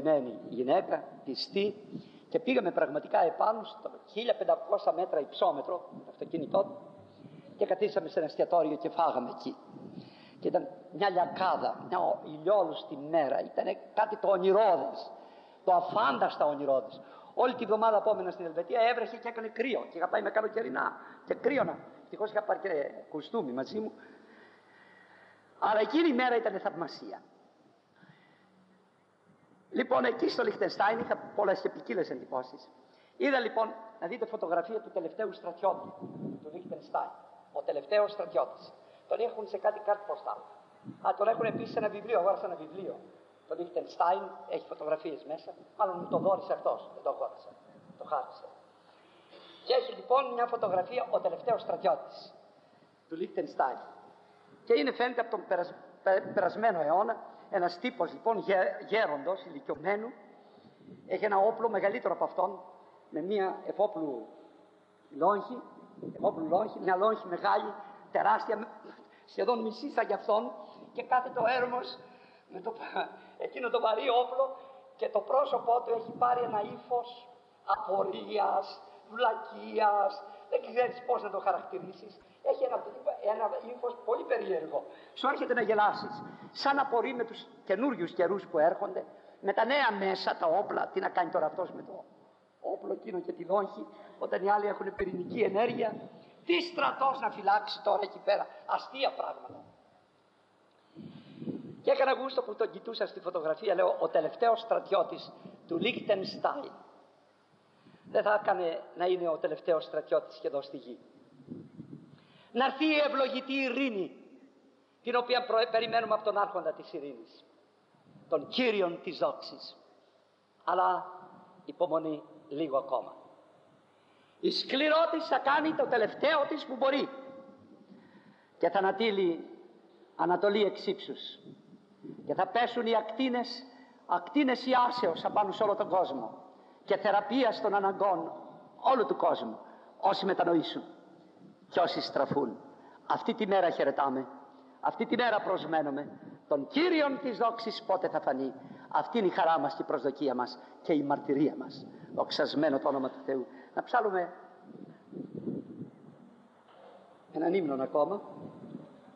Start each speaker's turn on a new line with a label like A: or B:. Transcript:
A: παντρεμένη γυναίκα, πιστή, και πήγαμε πραγματικά επάνω στο 1500 μέτρα υψόμετρο, το αυτοκίνητό του, και καθίσαμε σε ένα εστιατόριο και φάγαμε εκεί. Και ήταν μια λιακάδα, μια ηλιόλουστη μέρα, ήταν κάτι το ονειρώδες, το αφάνταστα ονειρώδες. Όλη τη βδομάδα απόμενα στην Ελβετία έβρεχε και έκανε κρύο και είχα πάει με καλοκαιρινά και κρύωνα. Ευτυχώς είχα πάρει και κουστούμι μαζί μου. Αλλά εκείνη η μέρα ήταν θαυμασία. Λοιπόν, εκεί στο Λιχτενστάιν είχα πολλές και ποικίλες εντυπώσεις. Είδα λοιπόν, να δείτε φωτογραφία του τελευταίου στρατιώτη του Λιχτενστάιν. Ο τελευταίος στρατιώτης. Τον έχουν σε κάτι ποστάλ. Τον έχουν επίσης σε ένα βιβλίο. Αγόρασα ένα βιβλίο. Το Λιχτενστάιν έχει φωτογραφίες μέσα. Μάλλον μου το δώρισε αυτός. Δεν το αγόρασα. Το χάρισε. Και έχει λοιπόν μια φωτογραφία ο τελευταίος στρατιώτης του Λιχτενστάιν. Και είναι, φαίνεται, από τον περασμένο αιώνα, ένας τύπος λοιπόν γέροντος, ηλικιωμένου. Έχει ένα όπλο μεγαλύτερο από αυτόν, με μια εφόπλου λόγχη, μια λόγχη μεγάλη, τεράστια, σχεδόν μισή σαν κι αυτόν, και κάθεται ο έρμος με εκείνο το βαρύ όπλο, και το πρόσωπό του έχει πάρει ένα ύφος απορίας, βλακείας, δεν ξέρεις πώς να το χαρακτηρίσεις. Έχει ένα ύφος πολύ περίεργο. Σου έρχεται να γελάσεις. Σαν να απορεί με τους καινούριους καιρούς που έρχονται, με τα νέα μέσα, τα όπλα. Τι να κάνει τώρα αυτός με το όπλο εκείνο και τη λόγχη, όταν οι άλλοι έχουν πυρηνική ενέργεια? Τι στρατός να φυλάξει τώρα εκεί πέρα? Αστεία πράγματα. Και έκανα γούστο που τον κοιτούσα στη φωτογραφία. Λέω, ο τελευταίος στρατιώτης του Λιχτενστάιν δεν θα έκανε να είναι ο τελευταίος στρατιώτης και εδώ στη γη? Να έρθει η ευλογητή ειρήνη, την οποία περιμένουμε από τον άρχοντα της ειρήνης, τον Κύριον της δόξης. Αλλά υπομονή λίγο ακόμα. Η σκληρότης θα κάνει το τελευταίο της που μπορεί και θα ανατείλει Ανατολή εξ ύψους, και θα πέσουν οι ακτίνες ιάσεως απάνω σε όλο τον κόσμο και θεραπείας των αναγκών όλου του κόσμου, όσοι μετανοήσουν και όσοι στραφούν. Αυτή τη μέρα χαιρετάμε, αυτή τη μέρα προσμένουμε τον Κύριον της δόξης. Πότε θα φανεί? Αυτή είναι η χαρά μας και η προσδοκία μας και η μαρτυρία μας. Δοξασμένο το όνομα του Θεού. Να ψάλουμε έναν ύμνο ακόμα.